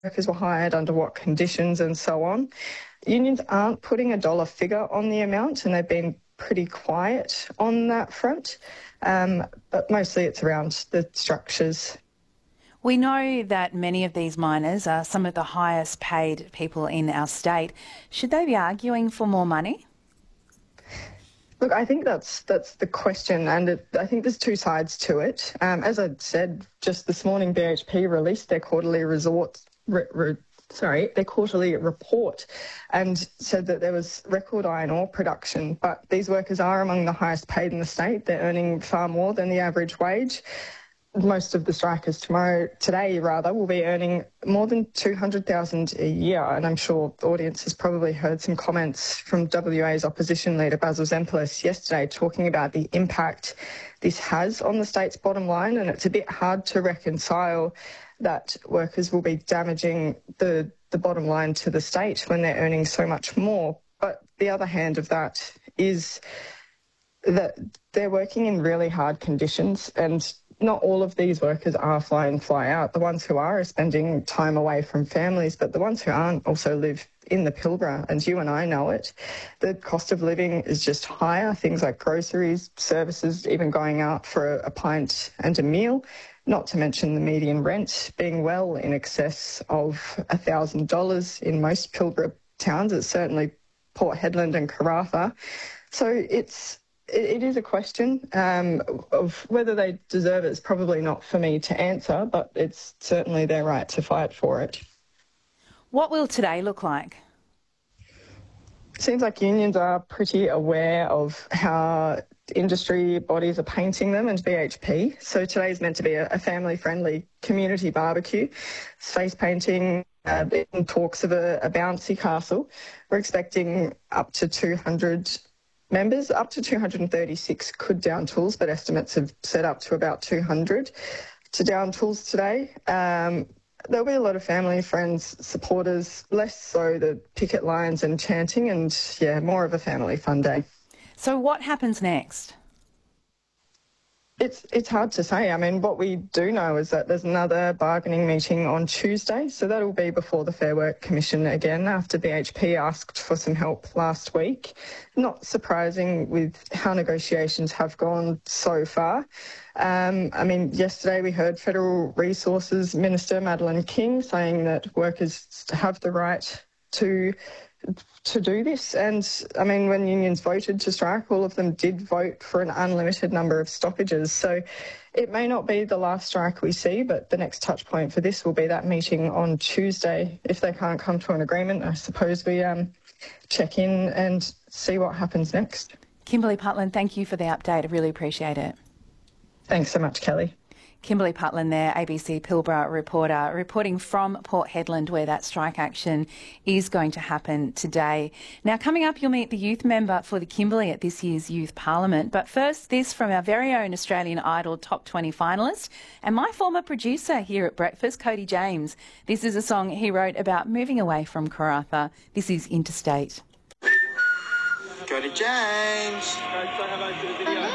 workers were hired, under what conditions and so on. Unions aren't putting a dollar figure on the amount, and they've been pretty quiet on that front, but mostly it's around the structures. We know that many of these miners are some of the highest paid people in our state. Should they be arguing for more money? Look, I think that's the question, and I think there's two sides to it. As I said just this morning, BHP released their quarterly their quarterly report and said that there was record iron ore production, but these workers are among the highest paid in the state. They're earning far more than the average wage. Most of the strikers today will be earning more than $200,000 a year, and I'm sure the audience has probably heard some comments from WA's opposition leader Basil Zempilas yesterday talking about the impact this has on the state's bottom line, and it's a bit hard to reconcile that workers will be damaging the bottom line to the state when they're earning so much more. But the other hand of that is that they're working in really hard conditions, and not all of these workers are fly in, fly out. The ones who are spending time away from families, but the ones who aren't also live in the Pilbara, and you and I know it. The cost of living is just higher, things like groceries, services, even going out for a pint and a meal, not to mention the median rent being well in excess of $1,000 in most Pilbara towns. It's certainly Port Hedland and Karratha. So it is a question of whether they deserve it. It's probably not for me to answer, but it's certainly their right to fight for it. What will today look like? It seems like unions are pretty aware of how industry bodies are painting them and BHP. So today is meant to be a family-friendly community barbecue. Face painting, talks of a bouncy castle. We're expecting up to 200 members. Up to 236 could down tools, but estimates have set up to about 200 to down tools today. There'll be a lot of family, friends, supporters, less so the picket lines and chanting, and more of a family fun day. So what happens next? It's hard to say. I mean, what we do know is that there's another bargaining meeting on Tuesday, so that'll be before the Fair Work Commission again after BHP asked for some help last week. Not surprising with how negotiations have gone so far. I mean, yesterday we heard Federal Resources Minister Madeleine King saying that workers have the right to do this, and I mean, when unions voted to strike, all of them did vote for an unlimited number of stoppages. So it may not be the last strike we see, but the next touch point for this will be that meeting on Tuesday. If they can't come to an agreement, I suppose we check in and see what happens next. Kimberly Putland, thank you for the update. I really appreciate it. Thanks so much, Kelly. Kimberly Putland there, ABC Pilbara reporter, reporting from Port Hedland where that strike action is going to happen today. Now, coming up, you'll meet the youth member for the Kimberley at this year's Youth Parliament. But first, this from our very own Australian Idol Top 20 finalist and my former producer here at Breakfast, Cody James. This is a song he wrote about moving away from Karratha. This is Interstate. Cody James.